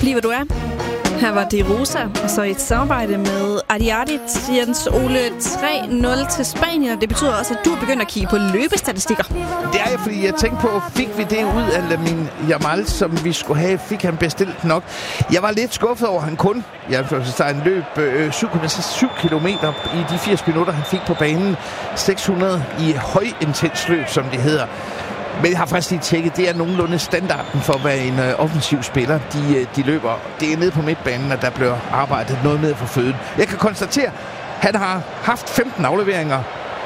Lige hvor du er. Her var det Rosa, og så et samarbejde med Adiadit, Jens Ole 3-0 til Spanien. Det betyder også, at du er begyndt at kigge på løbestatistikker. Det er jeg, fordi jeg tænkte på, fik vi det ud af Lamine Yamal, som vi skulle have? Fik han bestilt nok? Jeg var lidt skuffet over, han kun. Han løb 7,7 kilometer i de 80 minutter, han fik på banen. 600 i højintens løb, som det hedder. Men jeg har faktisk lige tjekket, det er nogenlunde standarden for, hvad en offensiv spiller, de løber. Det er nede på midtbanen, at der bliver arbejdet noget med for føden. Jeg kan konstatere, at han har haft 15 afleveringer.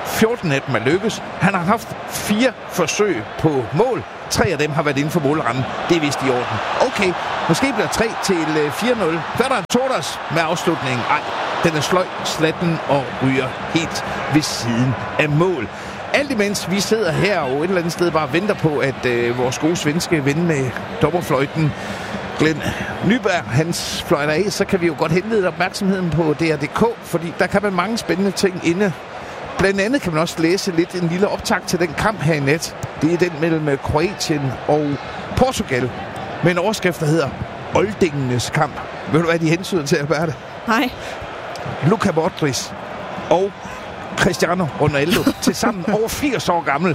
14 af dem er lykkes. Han har haft 4 forsøg på mål. 3 af dem har været inden for målrammen. Det er vist i orden. Okay, måske bliver 3 til 4-0. Ferran Torres med afslutningen. Ej, den er sløj, slatten og ryger helt ved siden af mål. Alt imens vi sidder her og et eller andet sted bare venter på, at vores gode svenske ven med dommerfløjten, Glenn Nyberg, hans fløjter af, så kan vi jo godt henlede opmærksomheden på DR.dk, fordi der kan man mange spændende ting inde. Blandt andet kan man også læse lidt en lille optakt til den kamp her i nat. Det er den mellem Kroatien og Portugal, med en overskrift, der hedder Oldingenes kamp. Ved du hvad de hensyder til at være det? Nej. Luka Modric og Cristiano Ronaldo til sammen over 80 år gammel.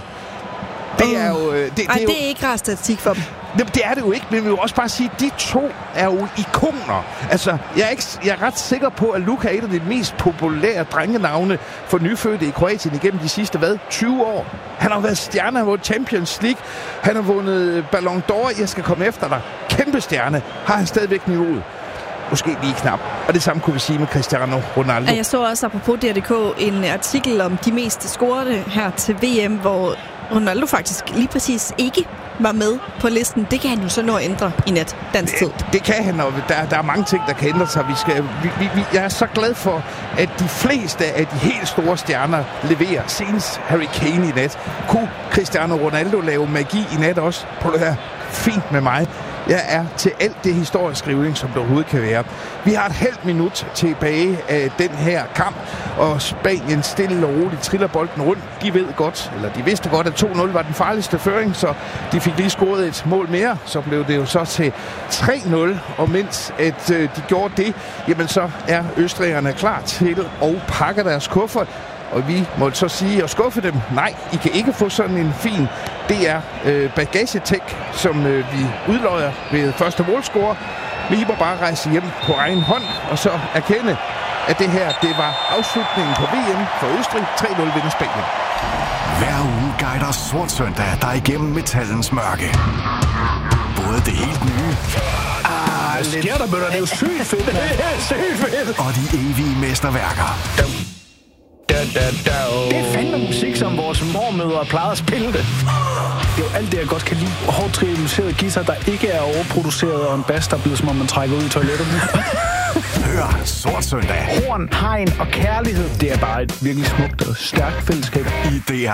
Det er jo... Det er ikke rar statistik for dem. Det er det jo ikke, men vi vil også bare sige, at de to er jo ikoner. Altså, jeg er ret sikker på, at Luka er et af de mest populære drengenavne for nyfødte i Kroatien igennem de sidste, 20 år. Han har været stjerne, han har vundet Champions League, han har vundet Ballon d'Or, jeg skal komme efter dig. Kæmpe stjerne, har han stadigvæk niveauet. Måske lige knap. Og det samme kunne vi sige med Cristiano Ronaldo. Jeg så også apropos DR.dk en artikel om de mest scorede her til VM, hvor Ronaldo faktisk lige præcis ikke var med på listen. Det kan han jo så nå at ændre i nat dansk tid. Det kan han, og der er mange ting, der kan ændre sig. Jeg er så glad for, at de fleste af de helt store stjerner leverer. Senest Harry Kane i nat. Kunne Cristiano Ronaldo lave magi i nat også? På det her fint med mig. Jeg er til alt det historieskrivning, som der overhovedet kan være. Vi har et halvt minut tilbage af den her kamp, og Spanien stille og roligt triller bolden rundt. De vidste godt, at 2-0 var den farligste føring, så de fik lige scoret et mål mere. Så blev det jo så til 3-0, og mens at de gjorde det, jamen så er østrigerne klar til at pakke deres kuffert. Og vi må så sige og skuffe dem. Nej, I kan ikke få sådan en fin DR bagagetech, som vi udløjer ved første målscore. Men I må bare rejse hjem på egen hånd, og så erkende, at det her, det var afslutningen på VM for Østrig. 3-0 vinder Spanien. Hver uge guider Sort Søndag dig igennem metallens mørke. Både det helt nye... Hvad sker der, bøtter? Det er jo sygt fedt. Det er sygt fedt. Og de evige mesterværker. Det er fandme musik, som vores mormødre plejede at spille det. Det er jo alt det, jeg godt kan lide. Hårdt trianguleret guitar, der ikke er overproduceret, og en bass, der bliver som om man trækker ud i toilettet. Hør Sort Søndag. Horn, hegn og kærlighed, det er bare et virkelig smukt og stærkt fællesskab. I DR